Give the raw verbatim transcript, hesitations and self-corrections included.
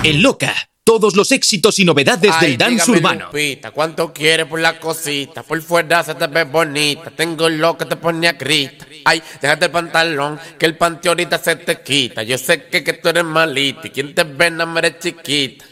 En Loca, todos los éxitos y novedades Ay, del dance dígame, urbano. Lupita, ¿cuánto quieres por la cosita? Por fuera se te ve bonita. Tengo lo que te pone a grita. Ay, déjate el pantalón, que el panty ahorita se te quita. Yo sé que, que tú eres malita y quien te ve no eres chiquita.